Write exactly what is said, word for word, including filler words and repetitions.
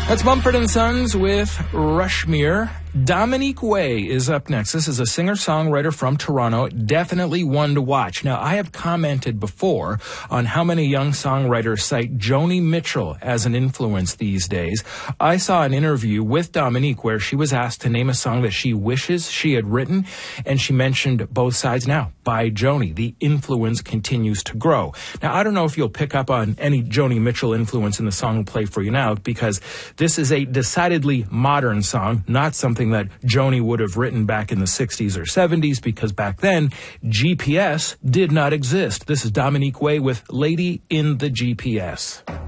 That's Mumford and Sons with Rushmere. Dominique Way is up next. This is a singer-songwriter from Toronto, definitely one to watch. Now, I have commented before on how many young songwriters cite Joni Mitchell as an influence these days. I saw an interview with Dominique where she was asked to name a song that she wishes she had written, and she mentioned Both Sides Now by Joni. The influence continues to grow. Now, I don't know if you'll pick up on any Joni Mitchell influence in the song I'll play for you now, because this is a decidedly modern song, not something that Joni would have written back in the sixties or seventies, because back then G P S did not exist. This is Dominique Way with Lady in the G P S.